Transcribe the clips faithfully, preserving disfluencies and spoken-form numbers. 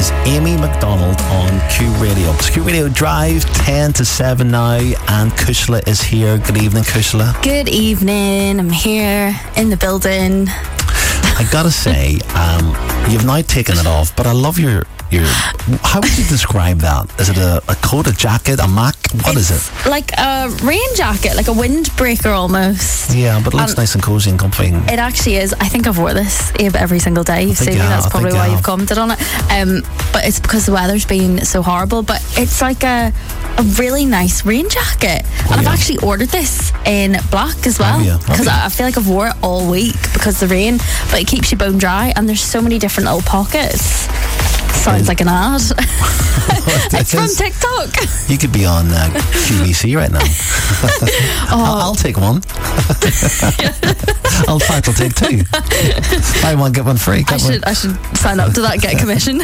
is Amy McDonald on Q Radio. It's Q Radio Drive, ten to seven now, and Kushla is here. Good evening, Kushla. Good evening. I'm here in the building. I gotta say, um, you've now taken it off, but I love your... Your, how would you describe that? Is it a, a coat, a jacket, a mac? What it's is it? Like a rain jacket, like a windbreaker almost. Yeah, but it looks um, nice and cozy and comfy. It actually is. I think I've wore this every single day. You see me, that's probably why you've commented on it. Um, but it's because the weather's been so horrible. But it's like a, a really nice rain jacket. And oh, I've yeah. actually ordered this in black as well. Because I, I feel like I've wore it all week because of the rain. But it keeps you bone dry, and there's so many different little pockets. Sounds like an ad. It's from TikTok. You could be on uh, Q V C right now. oh. I'll, I'll take one. I'll try to take two. Buy one, get one free. I should, I should sign up to that, get a commission.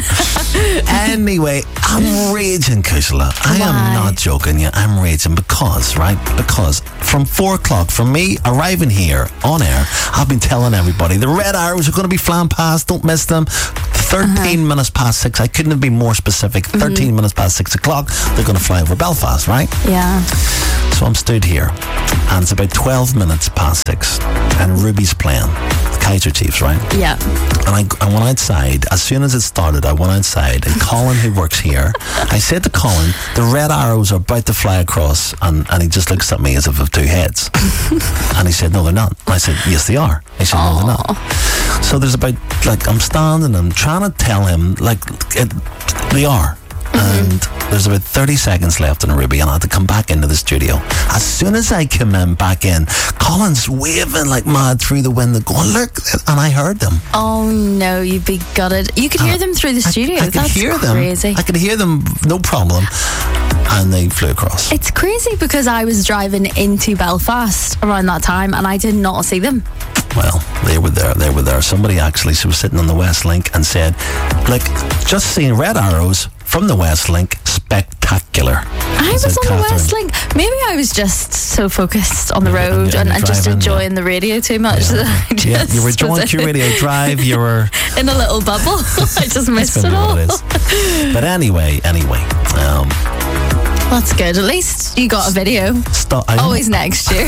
Anyway, I'm raging, Kushla. I Why? am not joking you. I'm raging because, right? Because from four o'clock, from me arriving here on air, I've been telling everybody the red arrows are going to be flying past. Don't miss them. thirteen uh-huh. minutes past six. I couldn't have been more specific. Mm-hmm. thirteen minutes past six o'clock, they're going to fly over Belfast, right? Yeah. So I'm stood here, and it's about twelve minutes past six, and Ruby's playing. The Kaiser Chiefs, right? Yeah. And I, I went outside. As soon as it started, I went outside, and Colin, who works here, I said to Colin, the red arrows are about to fly across, and, and he just looks at me as if of two heads. And he said, no, they're not. And I said, yes, they are. He said, no, they're not. So there's about, like, I'm standing, I'm trying to tell him, like, it, they are. Mm-hmm. And there's about thirty seconds left in Ruby, and I had to come back into the studio. As soon as I came in back in, Colin's waving like mad through the window, going, look, and I heard them. Oh no, you'd be gutted. You could hear uh, them through the studio. I, I could That's hear crazy. them. I could hear them, no problem. And they flew across. It's crazy because I was driving into Belfast around that time, and I did not see them. Well, they were there, they were there. Somebody actually was sitting on the West Link and said, like, just seeing red arrows from the West Link, spectacular. I was on Catherine. the West Link. Maybe I was just so focused on the yeah, road and, and, and just enjoying yeah. the radio too much. Yeah, that I just yeah you were enjoying Q Radio Drive. You were in a little bubble. I just missed it all. It is. But anyway, anyway. Um, That's good. At least you got a video. Stop, Always next year.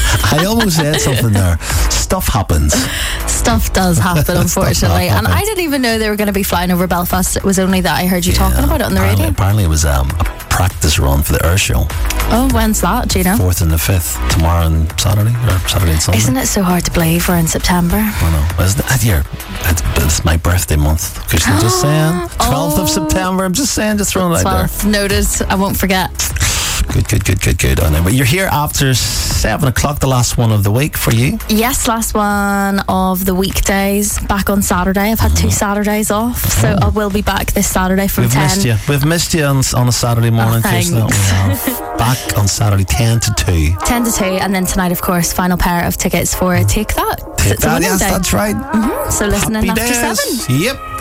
I almost said something there. Stuff happens. Stuff does happen, unfortunately. And I didn't even know they were going to be flying over Belfast. It was only that I heard you yeah, talking about it on the apparently, radio. Apparently it was um, a practice run for the Air Show. Oh, when's that? Do you know? Fourth and the fifth. Tomorrow and Saturday. Or Saturday and Sunday. Isn't it so hard to believe we're in September? I know. Isn't it? Yeah, it's, it's my birthday month. Because I'm just saying. twelfth oh. of September. I'm just saying. Just throwing it out there. Noted. I won't forget. Good, good, good, good, good. But you're here after seven o'clock, the last one of the week for you. Yes, last one of the weekdays. Back on Saturday. I've had mm-hmm. two Saturdays off, so mm. I will be back this Saturday from We've ten. Missed you. We've missed you on, on a Saturday morning, oh, Chris. That we have. Back on Saturday, ten to two. ten to two, and then tonight, of course, final pair of tickets for Take That. Take That, yes, day. That's right. Mm-hmm. So listen in after seven. Yep.